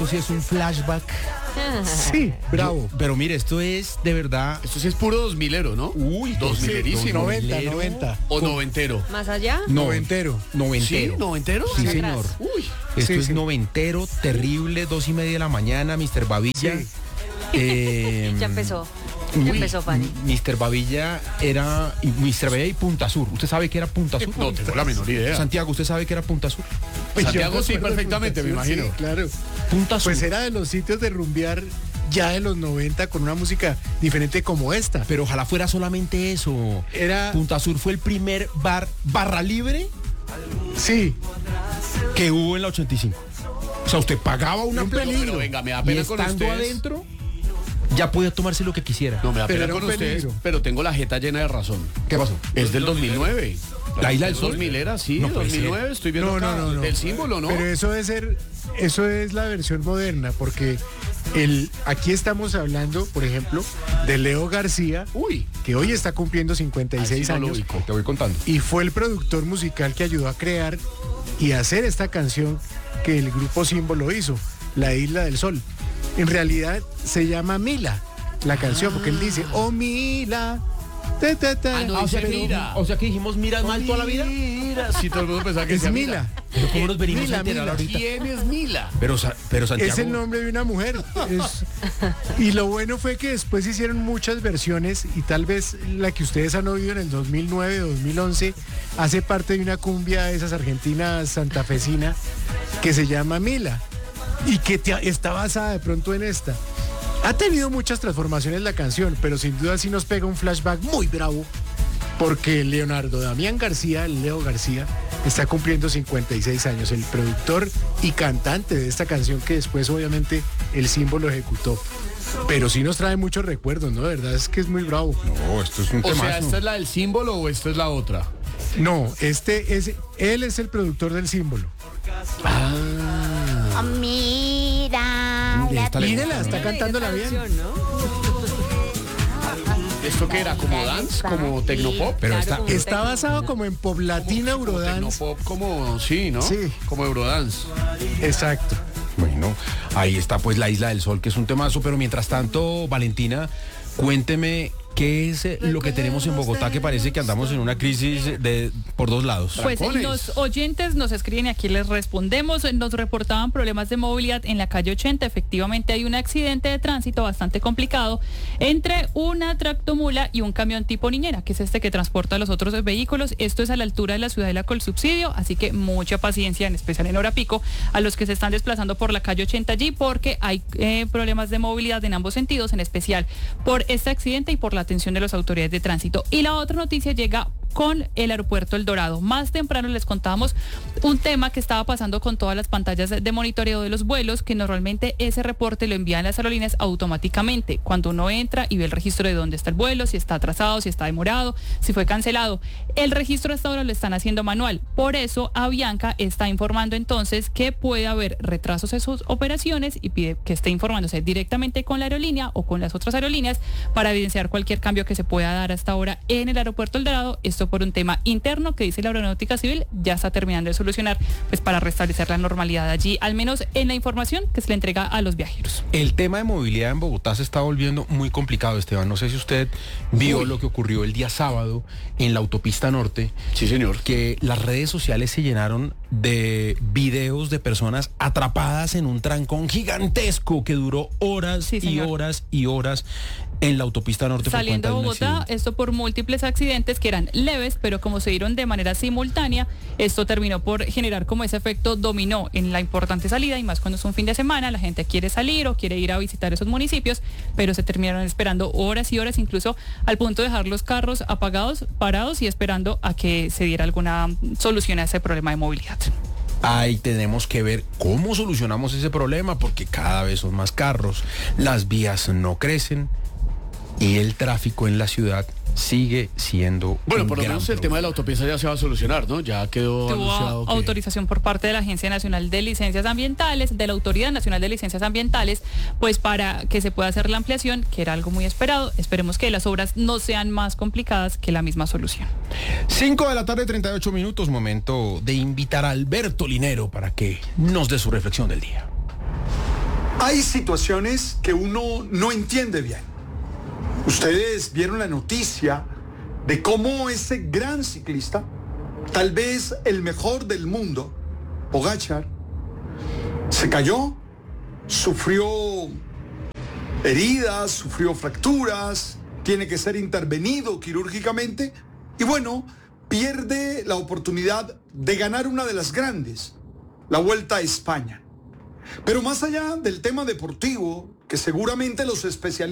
Sí, es un flashback. Sí, bravo. Pero mire, esto es de verdad. Esto sí es puro 2000ero, ¿no? Uy, 2000erísimo. 90. O noventero. ¿Más allá? Noventero. ¿Sí? Noventero. ¿Noventero? Sí, Más señor. atrás. Uy. Esto Sí, es sí. noventero, terrible, 2:30 de la mañana, Mr. Babilla. Sí. Ya empezó. Ya empezó, Fanny. Mr. Babilla era Mr. Babilla y Punta Sur. ¿Usted sabe qué era Punta Sur? No tengo la menor idea. Santiago, ¿usted sabe qué era Punta Sur? Pues yo Santiago me sí, acuerdo de perfectamente, me Punta Sur, imagino. Sí, claro. Punta Sur. Pues era de los sitios de rumbear ya de los 90 con una música diferente como esta. Pero ojalá fuera solamente eso. Era, Punta Sur fue el primer barra libre sí, que hubo en la 85. O sea, usted pagaba una Un plata peligro. Pero venga, me da y pena con estando ustedes. adentro ya podía tomarse lo que quisiera. No, me da Pero pena era con un ustedes, peligro. pero tengo la jeta llena de razón. ¿Qué pasó? Es del 2009. ¿La Isla del Sol? 2000 era, sí, No puede 2009, estoy viendo acá. no. El símbolo, ¿no? Pero eso es la versión moderna, porque aquí estamos hablando, por ejemplo, de Leo García, Uy. que hoy está cumpliendo 56 Así no lo años ubico. Te voy contando. y fue el productor musical que ayudó a crear y hacer esta canción que el grupo Símbolo hizo, La Isla del Sol. En realidad se llama Mila, la canción, porque él dice, oh Mila, ta, ta, ta. Ah, no, o, sea, dice que, Mira. o sea que dijimos mira mal toda la vida. Mira, sí, todo el mundo pensaba que Es decía Mila. Pero ¿cómo nos venimos Mila, a enterar Mila. ahorita? ¿Quién es Mila? Pero Santiago. Es el nombre de una mujer. Y lo bueno fue que después hicieron muchas versiones y tal vez la que ustedes han oído en el 2009, 2011, hace parte de una cumbia de esas argentinas santafesina que se llama Mila y que está basada de pronto en esta. Ha tenido muchas transformaciones la canción, pero sin duda sí nos pega un flashback muy bravo porque Leonardo Damián García, Leo García, está cumpliendo 56 años, el productor y cantante de esta canción que después obviamente el Símbolo ejecutó. Pero sí nos trae muchos recuerdos, ¿no? De verdad es que es muy bravo. No, esto es un O temazo. sea, ¿esta es la del símbolo o esta es la otra? No, él es el productor del Símbolo. Oh, mira. Mírela, está cantándola bien. Traducción, ¿no? ¿Esto qué era? ¿Como dance? ¿Como tecnopop? Pero Claro, está, como- Está basado como en pop latina, Como eurodance. tecnopop, como, sí, ¿no? Sí. Como eurodance. Exacto. bueno, ahí está pues la Isla del Sol, que es un temazo, pero mientras tanto, Valentina, cuénteme qué es lo que tenemos en Bogotá, que parece que andamos en una crisis por dos lados. Pues Trancones. los oyentes nos escriben y aquí les respondemos. Nos reportaban problemas de movilidad en la calle 80. Efectivamente hay un accidente de tránsito bastante complicado entre una tractomula y un camión tipo niñera, que es este que transporta a los otros vehículos. Esto es a la altura de la ciudad de la Colsubsidio, así que mucha paciencia, en especial en hora pico, a los que se están desplazando por la calle 80 allí, porque hay problemas de movilidad en ambos sentidos, en especial por este accidente y por la atención de las autoridades de tránsito. Y la otra noticia llega con el aeropuerto El Dorado. Más temprano les contábamos un tema que estaba pasando con todas las pantallas de monitoreo de los vuelos, que normalmente ese reporte lo envían las aerolíneas automáticamente. Cuando uno entra y ve el registro de dónde está el vuelo, si está atrasado, si está demorado, si fue cancelado. El registro hasta ahora lo están haciendo manual. Por eso Avianca está informando entonces que puede haber retrasos en sus operaciones y pide que esté informándose directamente con la aerolínea o con las otras aerolíneas para evidenciar cualquier cambio que se pueda dar hasta ahora en el aeropuerto El Dorado. Esto por un tema interno que dice la Aeronáutica Civil ya está terminando de solucionar, pues para restablecer la normalidad allí, al menos en la información que se le entrega a los viajeros. El tema de movilidad en Bogotá se está volviendo muy complicado, Esteban. No sé si usted vio lo que ocurrió el día sábado en la autopista norte. Sí, señor. Que las redes sociales se llenaron de videos de personas atrapadas en un trancón gigantesco que duró horas Sí, y señor. horas y horas en la autopista norte. por Saliendo de cuenta un Bogotá, accidente. esto por múltiples accidentes que eran leves, pero como se dieron de manera simultánea, esto terminó por generar como ese efecto dominó en la importante salida, y más cuando es un fin de semana, la gente quiere salir o quiere ir a visitar esos municipios, pero se terminaron esperando horas y horas, incluso al punto de dejar los carros apagados, parados y esperando a que se diera alguna solución a ese problema de movilidad. Ahí tenemos que ver cómo solucionamos ese problema, porque cada vez son más carros, las vías no crecen y el tráfico en la ciudad sigue siendo Bueno, un por lo gran menos el tema problema. de la autopista ya se va a solucionar, ¿no? Ya quedó Tuvo anunciado que... autorización por parte de la Agencia Nacional de Licencias Ambientales, de la Autoridad Nacional de Licencias Ambientales, pues para que se pueda hacer la ampliación, que era algo muy esperado. Esperemos que las obras no sean más complicadas que la misma solución. 5 de la tarde, 38 minutos, momento de invitar a Alberto Linero para que nos dé su reflexión del día. Hay situaciones que uno no entiende bien. Ustedes vieron la noticia de cómo ese gran ciclista, tal vez el mejor del mundo, Pogačar, se cayó, sufrió heridas, sufrió fracturas, tiene que ser intervenido quirúrgicamente y bueno, pierde la oportunidad de ganar una de las grandes, la Vuelta a España. Pero más allá del tema deportivo, que seguramente los especialistas